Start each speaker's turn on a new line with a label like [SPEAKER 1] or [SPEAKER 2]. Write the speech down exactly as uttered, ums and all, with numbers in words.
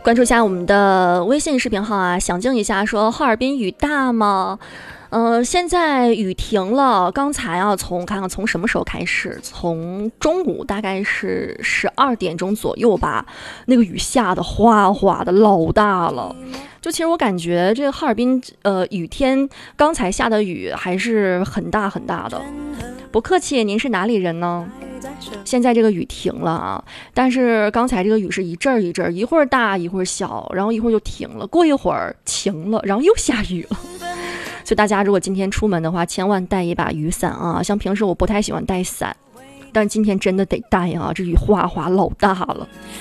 [SPEAKER 1] 关注一下我们的微信视频号啊，想静一下说哈尔滨雨大吗？呃，现在雨停了。刚才啊，从看看从什么时候开始？从中午大概是十二点钟左右吧，那个雨下的哗哗的老大了。就其实我感觉这个哈尔滨呃雨天刚才下的雨还是很大很大的。不客气，您是哪里人呢？现在这个雨停了啊，但是刚才这个雨是一阵儿一阵儿，一会儿大一会儿小，然后一会儿就停了，过一会儿晴了，然后又下雨了。所以大家如果今天出门的话，千万带一把雨伞啊！像平时我不太喜欢带伞，但今天真的得带啊，这雨哗哗老大了。